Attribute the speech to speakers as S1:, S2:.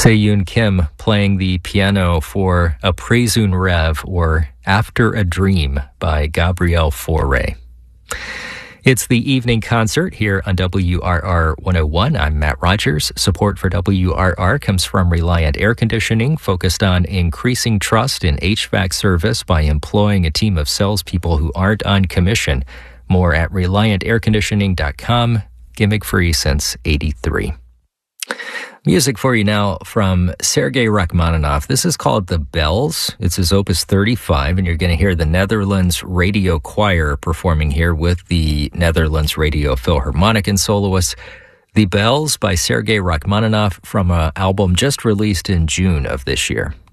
S1: Tae-Yoon Kim playing the piano for Après un rêve, or After a Dream, by Gabrielle Fauré. It's the evening concert here on WRR 101. I'm Matt Rogers. Support for WRR comes from Reliant Air Conditioning, focused on increasing trust in HVAC service by employing a team of salespeople who aren't on commission. More at ReliantAirConditioning.com. Gimmick free since '83. Music for you now from Sergei Rachmaninoff. This is called The Bells. It's his Opus 35, and you're going to hear the Netherlands Radio Choir performing here with the Netherlands Radio Philharmonic and soloists. The Bells by Sergei Rachmaninoff from an album just released in June of this year.